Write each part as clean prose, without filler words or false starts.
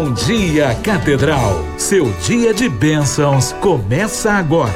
Bom dia, Catedral. Seu dia de bênçãos começa agora.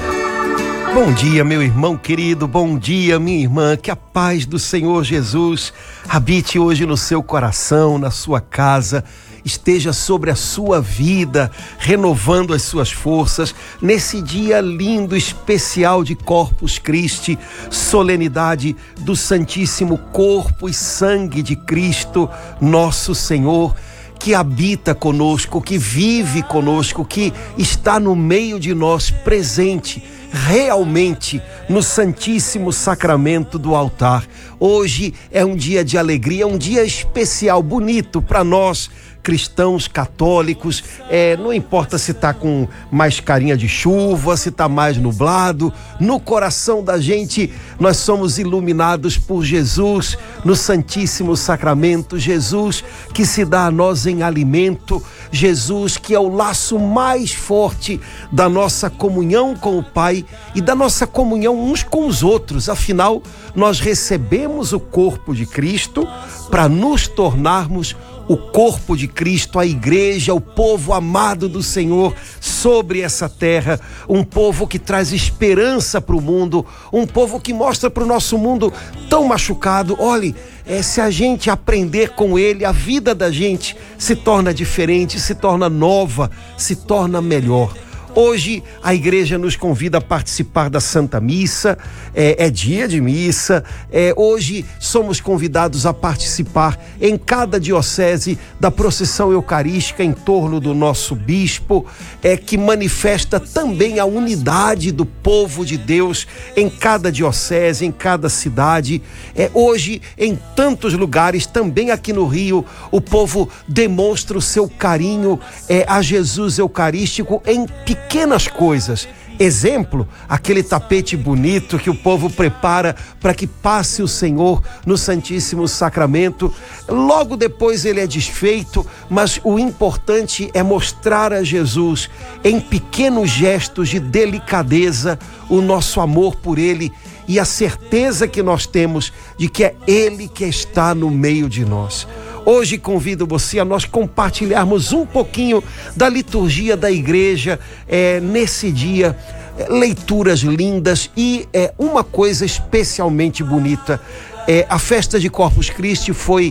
Bom dia, meu irmão querido, bom dia, minha irmã, que a paz do Senhor Jesus habite hoje no seu coração, na sua casa, esteja sobre a sua vida, renovando as suas forças, nesse dia lindo, especial de Corpus Christi, solenidade do Santíssimo Corpo e Sangue de Cristo, nosso Senhor, que habita conosco, que vive conosco, que está no meio de nós, presente, realmente no Santíssimo Sacramento do altar. Hoje é um dia de alegria, um dia especial, bonito para nós, cristãos católicos. Não importa se está com mais carinha de chuva, se está mais nublado, no coração da gente nós somos iluminados por Jesus no Santíssimo Sacramento, Jesus que se dá a nós em alimento, Jesus que é o laço mais forte da nossa comunhão com o Pai e da nossa comunhão uns com os outros. Afinal, nós recebemos o corpo de Cristo para nos tornarmos o corpo de Cristo, a igreja, o povo amado do Senhor sobre essa terra, um povo que traz esperança para o mundo, um povo que mostra para o nosso mundo tão machucado, olhe, se a gente aprender com ele, a vida da gente se torna diferente, se torna nova, se torna melhor. Hoje a igreja nos convida a participar da Santa Missa, é dia de missa, hoje somos convidados a participar em cada diocese da procissão eucarística em torno do nosso bispo, que manifesta também a unidade do povo de Deus em cada diocese, em cada cidade. Hoje em tantos lugares, também aqui no Rio, o povo demonstra o seu carinho a Jesus Eucarístico em pequenas coisas. Exemplo, aquele tapete bonito que o povo prepara para que passe o Senhor no Santíssimo Sacramento. Logo depois ele é desfeito, mas o importante é mostrar a Jesus em pequenos gestos de delicadeza o nosso amor por ele e a certeza que nós temos de que é ele que está no meio de nós. Hoje convido você a nós compartilharmos um pouquinho da liturgia da igreja nesse dia, leituras lindas e uma coisa especialmente bonita. A festa de Corpus Christi foi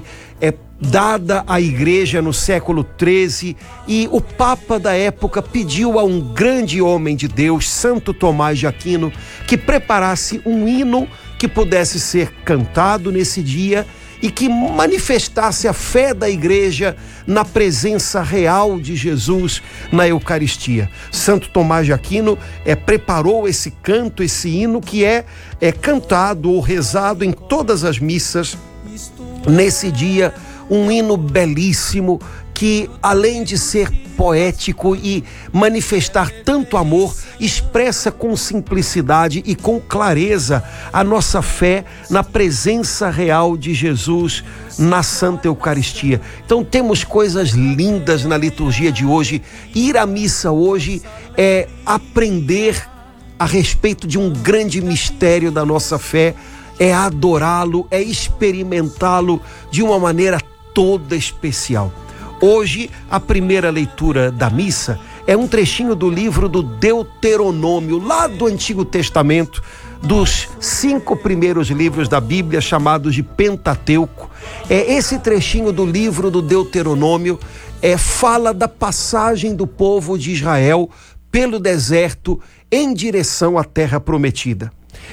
dada à igreja no século XIII e o Papa da época pediu a um grande homem de Deus, Santo Tomás de Aquino, que preparasse um hino que pudesse ser cantado nesse dia e que manifestasse a fé da igreja na presença real de Jesus na Eucaristia. Santo Tomás de Aquino preparou esse canto, esse hino que é cantado ou rezado em todas as missas nesse dia, um hino belíssimo que, além de ser poético e manifestar tanto amor, expressa com simplicidade e com clareza a nossa fé na presença real de Jesus na Santa Eucaristia. Então temos coisas lindas na liturgia de hoje. Ir à missa hoje é aprender a respeito de um grande mistério da nossa fé, é adorá-lo, é experimentá-lo de uma maneira toda especial. Hoje, a primeira leitura da missa é um trechinho do livro do Deuteronômio, lá do Antigo Testamento, dos 5 primeiros livros da Bíblia, chamados de Pentateuco. Esse trechinho do livro do Deuteronômio fala da passagem do povo de Israel pelo deserto em direção à terra prometida.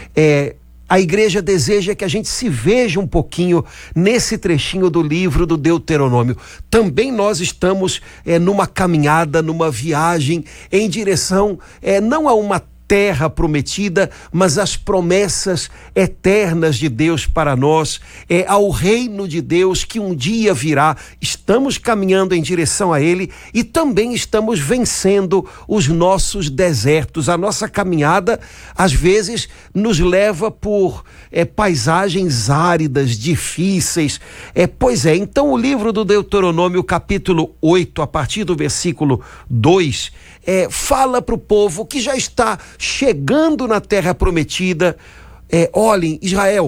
A igreja deseja que a gente se veja um pouquinho nesse trechinho do livro do Deuteronômio. Também nós estamos numa caminhada, numa viagem em direção não a uma terra prometida, mas as promessas eternas de Deus para nós, ao reino de Deus que um dia virá. Estamos caminhando em direção a ele e também estamos vencendo os nossos desertos. A nossa caminhada, às vezes, nos leva por paisagens áridas, difíceis. Então o livro do Deuteronômio, capítulo 8, a partir do versículo 2, fala para o povo que já está chegando na terra prometida. Olhem, Israel,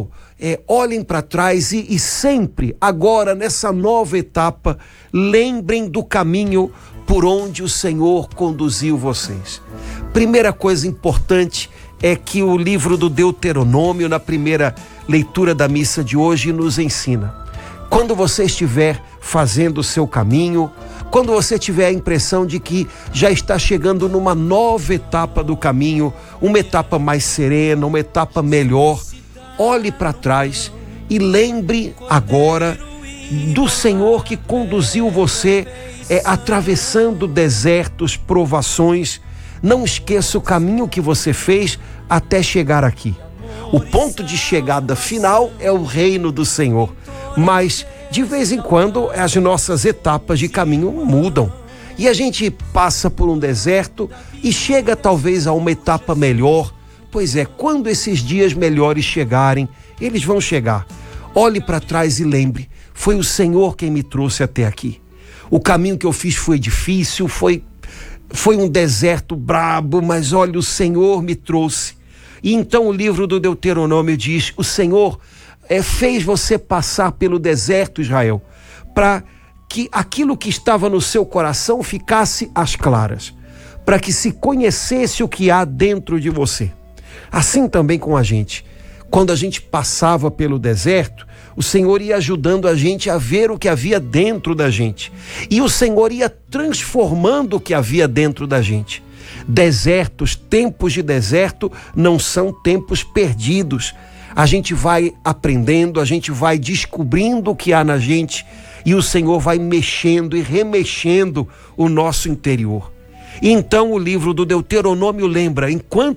olhem para trás e sempre, agora, nessa nova etapa, lembrem do caminho por onde o Senhor conduziu vocês. Primeira coisa importante é que o livro do Deuteronômio, na primeira leitura da missa de hoje, nos ensina. Quando você estiver fazendo o seu caminho, quando você tiver a impressão de que já está chegando numa nova etapa do caminho, uma etapa mais serena, uma etapa melhor, olhe para trás e lembre agora do Senhor que conduziu você atravessando desertos, provações. Não esqueça o caminho que você fez até chegar aqui. O ponto de chegada final é o reino do Senhor, mas de vez em quando as nossas etapas de caminho mudam e a gente passa por um deserto e chega talvez a uma etapa melhor. Pois é, quando esses dias melhores chegarem, eles vão chegar. Olhe para trás e lembre, foi o Senhor quem me trouxe até aqui. O caminho que eu fiz foi difícil, foi um deserto brabo, mas olha, o Senhor me trouxe. E então o livro do Deuteronômio diz, o Senhor fez você passar pelo deserto, Israel, para que aquilo que estava no seu coração ficasse às claras, para que se conhecesse o que há dentro de você. Assim também com a gente. Quando a gente passava pelo deserto, o Senhor ia ajudando a gente a ver o que havia dentro da gente. E o Senhor ia transformando o que havia dentro da gente. Desertos, tempos de deserto não são tempos perdidos. A gente vai aprendendo, a gente vai descobrindo o que há na gente e o Senhor vai mexendo e remexendo o nosso interior. E então o livro do Deuteronômio lembra, enquanto